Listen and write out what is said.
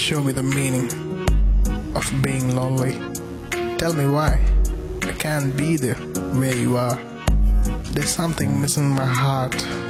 show me the meaning of being lonely. Tell me why I can't be there where you are. There's something missing in my heart